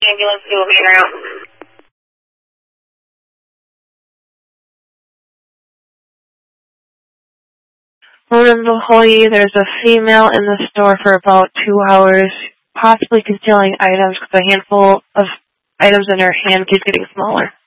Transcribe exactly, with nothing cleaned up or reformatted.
ambulance will be en route. Woman employee, there's a female in the store for about two hours, possibly concealing items because a handful of items in her hand keeps getting smaller.